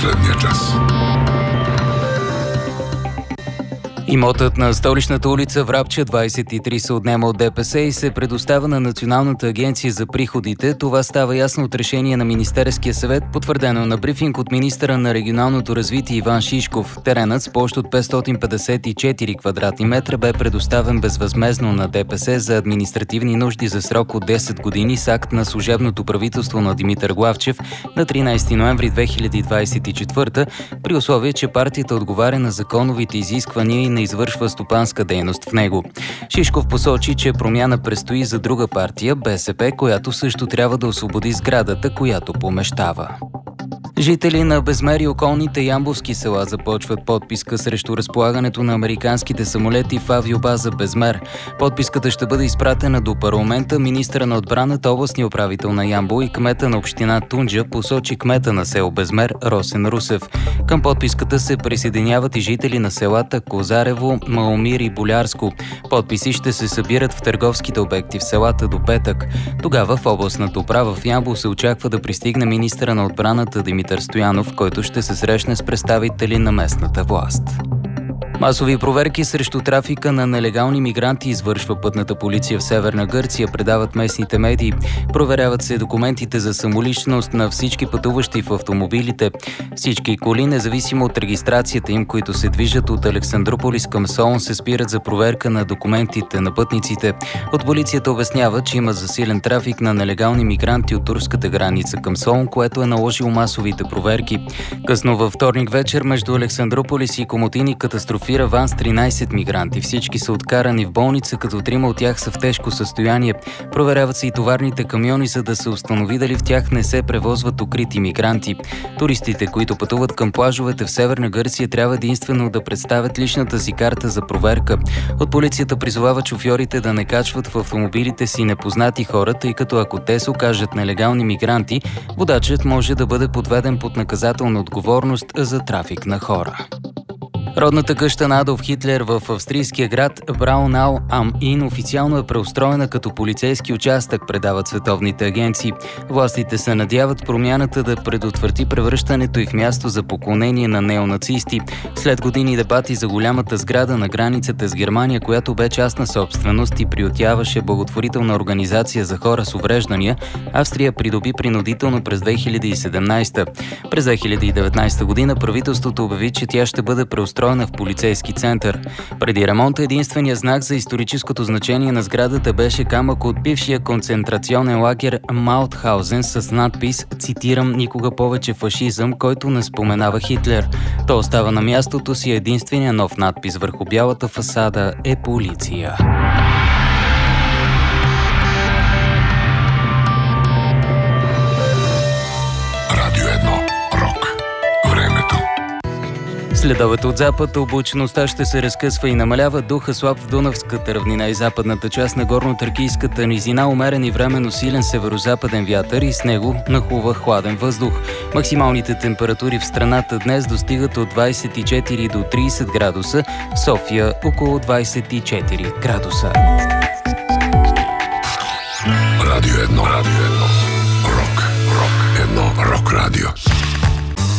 последния час. Имотът на столичната улица Врабча 23 се отнема от ДПС и се предоставя на Националната агенция за приходите. Това става ясно от решение на Министерския съвет, потвърдено на брифинг от министъра на регионалното развитие Иван Шишков. Теренът с площ от 554 квадратни метра бе предоставен безвъзмездно на ДПС за административни нужди за срок от 10 години с акт на служебното правителство на Димитър Главчев на 13 ноември 2024, при условие, че партията отговаря на законовите изисквания и не извършва стопанска дейност в него. Шишков посочи, че промяна предстои за друга партия, БСП, която също трябва да освободи сградата, която помещава. Жители на Безмер и околните ямболски села започват подписка срещу разполагането на американските самолети в авиобаза Безмер. Подписката ще бъде изпратена до парламента. Министъра на отбраната, областния управител на Ямбол и кмета на община Тунджа, посочи кмета на село Безмер Росен Русев. Към подписката се присъединяват и жители на селата Козарево, Маломир и Болярско. Подписи ще се събират в търговските обекти в селата до петък. Тогава в областната управа в Ямбол се очаква да пристигне министъра на отбраната Димитър Стоянов, който ще се срещне с представители на местната власт. Масови проверки срещу трафика на нелегални мигранти извършва пътната полиция в Северна Гърция, предават местните медии. Проверяват се документите за самоличност на всички пътуващи в автомобилите. Всички коли, независимо от регистрацията им, които се движат от Александрополис към Солун, се спират за проверка на документите на пътниците. От полицията обясняват, че има засилен трафик на нелегални мигранти от турската граница към Солун, което е наложило масовите проверки. Късно във вторник вечер между Александрополис и Комотини катастрофира ван с 13 мигранти. Всички са откарани в болница, като 3 от тях са в тежко състояние. Проверяват се и товарните камиони, за да се установи дали в тях не се превозват укрити мигранти. Туристите, които пътуват към плажовете в Северна Гърция, трябва единствено да представят личната си карта за проверка. От полицията призовават шофьорите да не качват в автомобилите си непознати хора, тъй като ако те се окажат нелегални мигранти, водачът може да бъде подведен под наказателна отговорност за трафик на хора. Родната къща на Адолф Хитлер в австрийския град Браунау ам Ин официално е преустроена като полицейски участък, предават световните агенции. Властите се надяват промяната да предотврати превръщането й в място за поклонение на неонацисти. След години дебати за голямата сграда на границата с Германия, която бе частна собственост и приютяваше благотворителна организация за хора с увреждания, Австрия придоби принудително през 2017. През 2019 година правителството обяви, че тя ще бъде преустроена в полицейски център. Преди ремонта единственият знак за историческото значение на сградата беше камък от бившия концентрационен лагер Маутхаузен с надпис, цитирам, „Никога повече фашизъм“, който не споменава Хитлер. То остава на мястото си, единствения нов надпис върху бялата фасада е полиция. Следовете от запад, облачността ще се разкъсва и намалява, духа слаб в Дунавската равнина и западната част на горно-тракийската низина, умерен и временно силен северозападен вятър и с него нахлува хладен въздух. Максималните температури в страната днес достигат от 24 до 30 градуса, в София около 24 градуса. Радио 1. Рок. Рок радио.